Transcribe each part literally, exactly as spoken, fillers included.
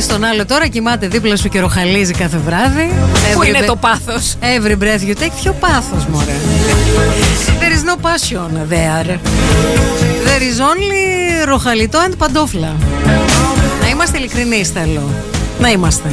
τον άλλο τώρα κοιμάται δίπλα σου και ροχαλίζει κάθε βράδυ. Πού είναι το πάθος? Every breath you take. Ποιο πάθος, μωρέ? There is no passion there. There is only ροχαλιτό and παντόφλα. Να είμαστε ειλικρινείς, θέλω. Να είμαστε.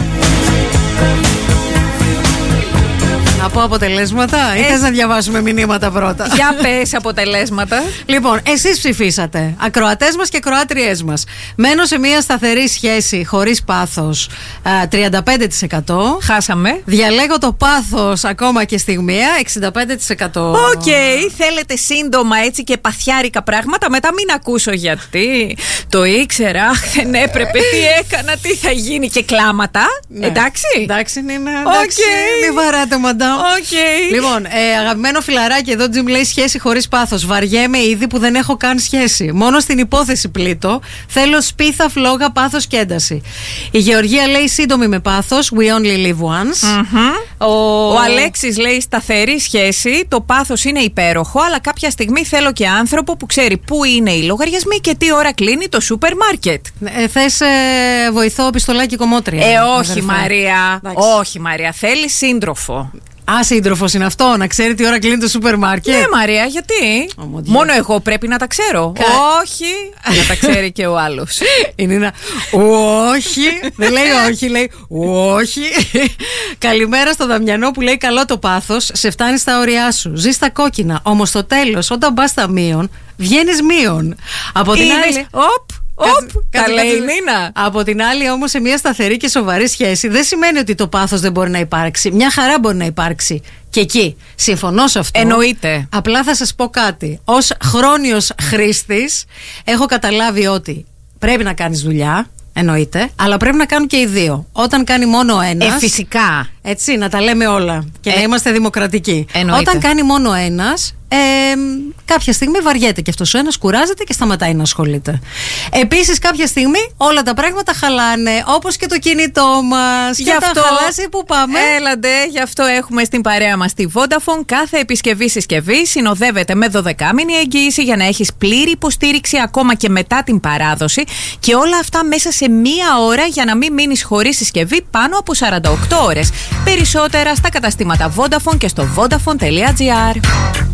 Να πω αποτελέσματα ή θες να διαβάσουμε μηνύματα πρώτα? Για πες αποτελέσματα. Λοιπόν, εσείς ψηφίσατε. Ακροατές μας και ακροάτριές μας. Μένω σε μια σταθερή σχέση χωρίς πάθος, τριάντα πέντε τοις εκατό. Χάσαμε. Διαλέγω το πάθος ακόμα και στιγμιαία, εξήντα πέντε τοις εκατό. Οκ, okay, θέλετε σύντομα έτσι και παθιάρικα πράγματα. Μετά μην ακούσω γιατί. Το ήξερα, αχ, δεν έπρεπε, τι έκανα, τι θα γίνει. Και κλάματα. Ναι. Εντάξει. Εντάξει, Νίνα. Εντάξει. Okay. Μην βαράτε, μαντάμ. Okay. Λοιπόν, ε, αγαπημένο φιλαράκι εδώ, Τζιμ λέει σχέση χωρίς πάθος. Βαριέμαι ήδη που δεν έχω καν σχέση. Μόνο στην υπόθεση πλήττω. Θέλω σπίθα, φλόγα, πάθος και ένταση. Η Γεωργία λέει σύντομη με πάθος. We only live once. Mm-hmm. Ο... Ο Αλέξης λέει σταθερή σχέση. Το πάθος είναι υπέροχο, αλλά κάποια στιγμή θέλω και άνθρωπο που ξέρει πού είναι οι λογαριασμοί και τι ώρα κλείνει το σούπερ μάρκετ. Ε, θες ε, βοηθό, πιστολάκι, κομμότρια? Ε, όχι, αδερφέ. Μαρία. Εντάξει. Όχι, Μαρία. Θέλει σύντροφο. Α, σύντροφος είναι αυτό, να ξέρει τι ώρα κλείνει το σούπερ μάρκετ. Ναι, Μαρία, γιατί? Oh, μόνο εγώ πρέπει να τα ξέρω. Κα... Όχι, να τα ξέρει και ο άλλος. Είναι ένα όχι. Δεν λέει όχι, λέει όχι. Καλημέρα στο Δαμιανό που λέει καλό το πάθος. Σε φτάνει στα όρια σου. Ζει στα κόκκινα. Όμως στο τέλος, όταν πας στα μείον, βγαίνεις μείον. Από την άλλη. Οπ. Οπ, τα λέει η Νίνα. Από την άλλη, όμως, σε μια σταθερή και σοβαρή σχέση δεν σημαίνει ότι το πάθος δεν μπορεί να υπάρξει. Μια χαρά μπορεί να υπάρξει και εκεί. Συμφωνώ σε αυτό. Εννοείται. Απλά θα σας πω κάτι. Ως χρόνιος χρήστης, έχω καταλάβει ότι πρέπει να κάνεις δουλειά. Εννοείται, αλλά πρέπει να κάνουν και οι δύο. Όταν κάνει μόνο ένας. Ε, φυσικά. Έτσι, να τα λέμε όλα και ε, να είμαστε δημοκρατικοί. Εννοείται. Όταν κάνει μόνο ένας, ε, κάποια στιγμή βαριέται και αυτός ο ένας, κουράζεται και σταματάει να ασχολείται. Επίσης, κάποια στιγμή όλα τα πράγματα χαλάνε, όπως και το κινητό μας. Γι' αυτό, και τα χαλάσει, που πάμε. Έλαντε, γι' αυτό έχουμε στην παρέα μας τη Vodafone. Κάθε επισκευή συσκευή συνοδεύεται με δωδεκάμηνη εγγύηση για να έχεις πλήρη υποστήριξη ακόμα και μετά την παράδοση. Και όλα αυτά μέσα σε μία ώρα για να μην μείνεις χωρίς συσκευή πάνω από σαράντα οκτώ ώρες. Περισσότερα στα καταστήματα Vodafone και στο vodafone τελεία gr.